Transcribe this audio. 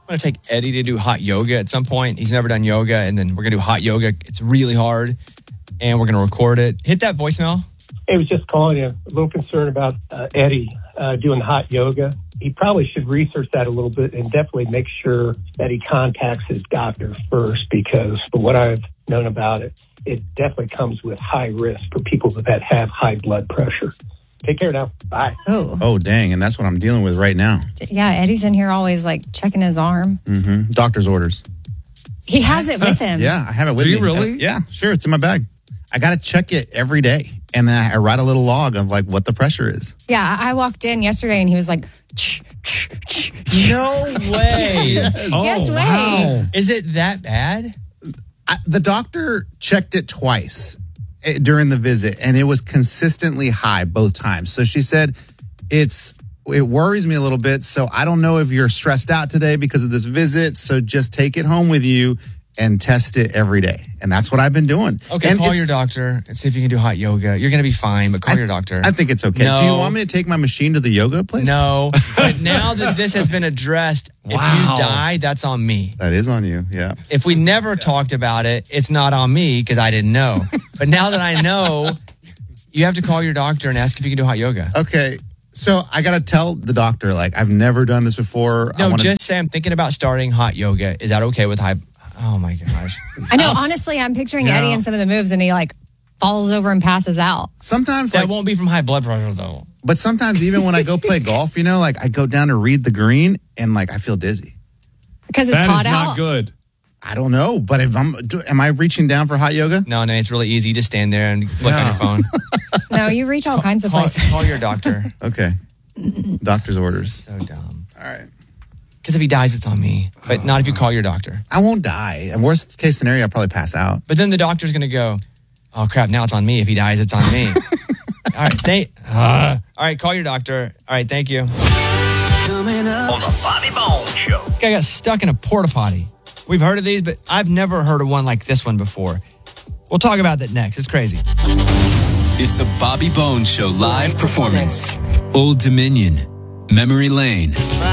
I'm going to take Eddie to do hot yoga at some point. He's never done yoga, and then we're going to do hot yoga. It's really hard, and we're going to record it. Hit that voicemail. I was just calling you. A little concerned about Eddie doing hot yoga. He probably should research that a little bit and definitely make sure that he contacts his doctor first, because from what I've known about it, it definitely comes with high risk for people that have high blood pressure. Take care now. Bye. Oh, dang. And that's what I'm dealing with right now. Yeah, Eddie's in here always like checking his arm. Mm-hmm. Doctor's orders. He has it with him. Yeah, I have it with me. Do you really? Yeah, sure. It's in my bag. I got to check it every day. And then I write a little log of like what the pressure is. Yeah, I walked in yesterday and he was like, No way. Yes way. Wow. Is it that bad? The doctor checked it twice during the visit, and it was consistently high both times. So she said, it worries me a little bit. So I don't know if you're stressed out today because of this visit. So just take it home with you and test it every day. And that's what I've been doing. Okay, and call your doctor and see if you can do hot yoga. You're going to be fine, but call your doctor. I think it's okay. No. Do you want me to take my machine to the yoga place? No, but now that this has been addressed, if you die, that's on me. That is on you, yeah. If we never talked about it, it's not on me because I didn't know. But now that I know, you have to call your doctor and ask if you can do hot yoga. Okay, so I got to tell the doctor, like, I've never done this before. No, just say I'm thinking about starting hot yoga. Is that okay with high? Oh, my gosh. I know, honestly, I'm picturing Eddie in some of the moves and he like falls over and passes out. Sometimes that won't be from high blood pressure, though. But sometimes even when I go play golf, like I go down to read the green and like I feel dizzy. Because it's hot out? That is not good. I don't know, but if am I reaching down for hot yoga? No, it's really easy. Just stand there and click on your phone. No, you reach all kinds of places. Call your doctor. Okay. Doctor's orders. So dumb. All right. Because if he dies, it's on me. But not if you call your doctor. I won't die. And worst case scenario, I'll probably pass out. But then the doctor's going to go, oh, crap, now it's on me. If he dies, it's on me. All right. All right, call your doctor. All right, thank you. Coming up on the Bobby Bones Show. This guy got stuck in a porta potty. We've heard of these, but I've never heard of one like this one before. We'll talk about that next. It's crazy. It's a Bobby Bones Show live performance. Old Dominion, Memory Lane.